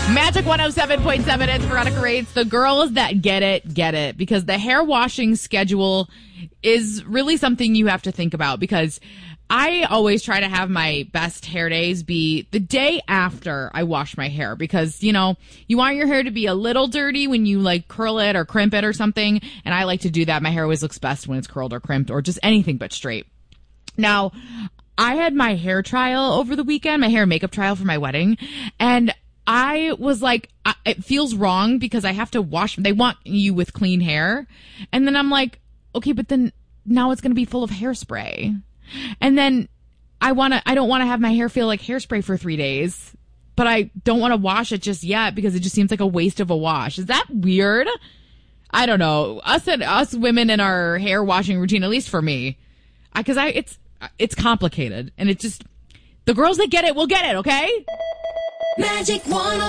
Magic 107.7, it's Veronica Rates. The girls that get it. Because the hair washing schedule is really something you have to think about. Because I always try to have my best hair days be the day after I wash my hair. Because, you know, you want your hair to be a little dirty when you like curl it or crimp it or something. And I like to do that. My hair always looks best when it's curled or crimped or just anything but straight. Now, I had my hair trial over the weekend, my hair and makeup trial for my wedding. And I was like, it feels wrong because I have to wash. They want you with clean hair. And then I'm like, okay, but then now it's going to be full of hairspray. And then I don't want to have my hair feel like hairspray for 3 days, but I don't want to wash it just yet because it just seems like a waste of a wash. Is that weird? I don't know. Us women in our hair washing routine, at least for me, because it's complicated and it just, the girls that get it will get it. Okay. Magic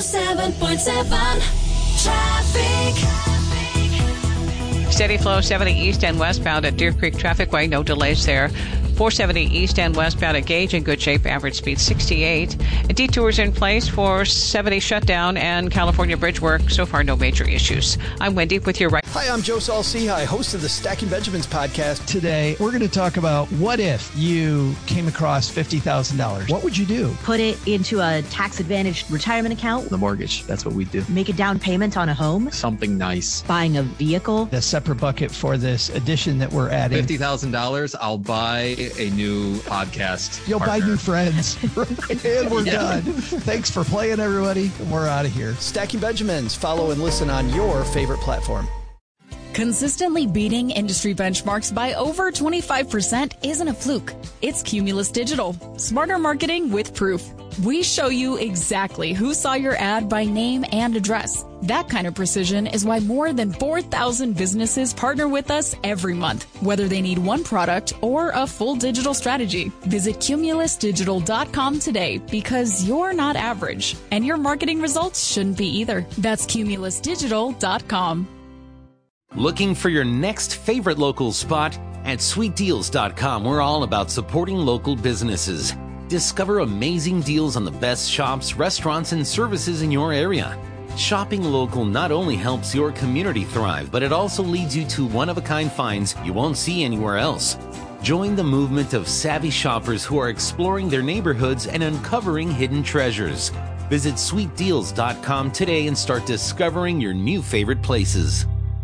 107.7 traffic. Steady flow 70 east and westbound at Deer Creek Trafficway. No delays there. 470 east and westbound at Gage in good shape. Average speed 68. Detours in place for 70 shutdown and California bridge work. So far, no major issues. I'm Wendy with your right. Hi, I'm Joe Saul-Sehy, host of the Stacking Benjamins podcast. Today, we're going to talk about what if you came across $50,000. What would you do? Put it into a tax-advantaged retirement account. The mortgage, that's what we do. Make a down payment on a home. Something nice. Buying a vehicle. The separate bucket for this addition that we're adding. $50,000, I'll buy a new podcast. You'll partner. buy new friends. And we're done. Thanks for playing, everybody. We're out of here. Stacking Benjamins. Follow and listen on your favorite platform. Consistently beating industry benchmarks by over 25% isn't a fluke. It's Cumulus Digital. Smarter marketing with proof. We show you exactly who saw your ad by name and address. That kind of precision is why more than 4,000 businesses partner with us every month, whether they need one product or a full digital strategy. Visit cumulusdigital.com today because you're not average, and your marketing results shouldn't be either. That's cumulusdigital.com. Looking for your next favorite local spot? At sweetdeals.com, we're all about supporting local businesses. Discover amazing deals on the best shops, restaurants, and services in your area. Shopping local not only helps your community thrive, but it also leads you to one-of-a-kind finds you won't see anywhere else. Join the movement of savvy shoppers who are exploring their neighborhoods and uncovering hidden treasures. Visit sweetdeals.com today and start discovering your new favorite places.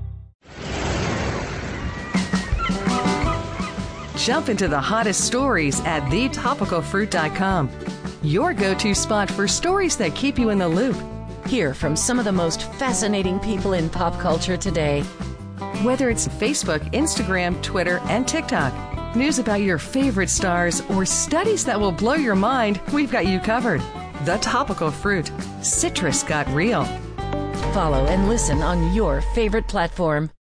Jump into the hottest stories at thetopicalfruit.com. Your go-to spot for stories that keep you in the loop. Hear from some of the most fascinating people in pop culture today. Whether it's Facebook, Instagram, Twitter, and TikTok, news about your favorite stars, or studies that will blow your mind, we've got you covered. The Topical Fruit. Citrus got real. Follow and listen on your favorite platform.